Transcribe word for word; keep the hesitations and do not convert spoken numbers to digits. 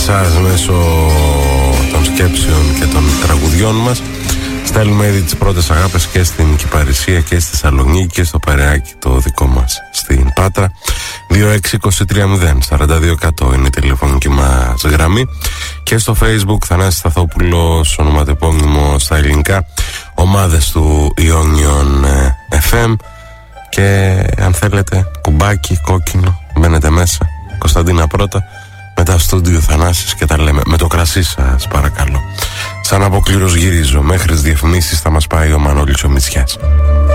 εσάς μέσω των σκέψεων και των τραγουδιών μας. Στέλνουμε ήδη τις πρώτες αγάπες και στην Κυπαρισία και στη Θεσσαλονίκη και στο Περαιάκι το δικό μας στην Πάτρα. Δύο έξι δύο τρία μηδέν σαράντα δύο εκατό είναι η τηλεφωνική μας γραμμή. Και στο Facebook Θανάσης Σταθόπουλος, ονοματεπώνυμο στα ελληνικά, ομάδες του Ionion εφ εμ. Και αν θέλετε κουμπάκι κόκκινο, μπαίνετε μέσα, Κωνσταντίνα πρώτα, μετά στούντιο Θανάσης και τα λέμε. Με το κρασί σας παρακαλώ. Σαν αποκλήρως γυρίζω. Μέχρι τις διαφημίσεις θα μας πάει ο Μανώλης ο Μητσιάς.